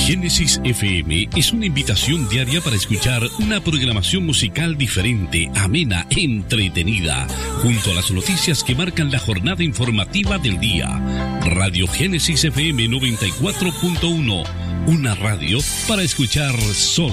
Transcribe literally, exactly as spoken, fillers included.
Génesis F M es una invitación diaria para escuchar una programación musical diferente, amena, entretenida, junto a las noticias que marcan la jornada informativa del día. Radio Génesis F M noventa y cuatro punto uno, una radio para escuchar solo.